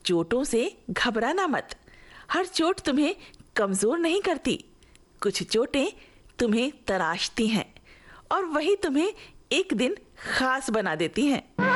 चोटों से घबराना मत। हर चोट तुम्हें कमजोर नहीं करती। कुछ चोटें तुम्हें तराशती हैं और वही तुम्हें एक दिन खास बना देती हैं।